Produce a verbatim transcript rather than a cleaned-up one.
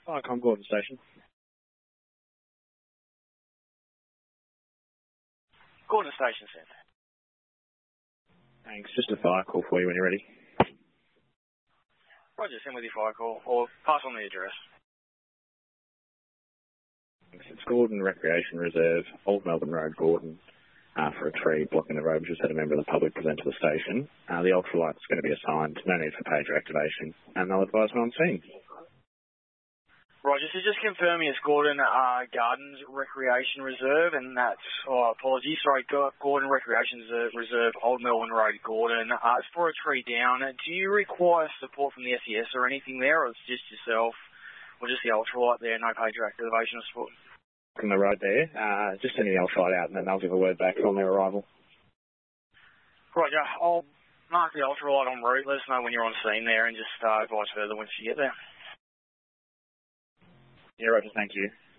Viacom Gordon Station. Gordon Station, sir. Thanks. Just a fire call for you when you're ready. Roger, send with your fire call, or pass on the address. Thanks. It's Gordon Recreation Reserve, Old Melbourne Road, Gordon, uh, for a tree blocking the road. We just had a member of the public present to the station. Uh, the ultralight's going to be assigned, no need for pager activation, and they'll advise when on scene. Roger, so just confirming it's Gordon uh, Gardens Recreation Reserve, and that's, oh, apologies, sorry, Gordon Recreation Reserve, Old Melbourne Road, Gordon. Uh, it's for a tree down. Do you require support from the S E S or anything there, or it's just yourself, or just the ultralight there, no pager activation or support? From the road there, uh, just sending the ultralight out, and then they'll give a word back on their arrival. Roger, I'll mark the ultralight en route, let us know when you're on scene there, and just uh, advise further once you get there. Yeah, Roger, thank you.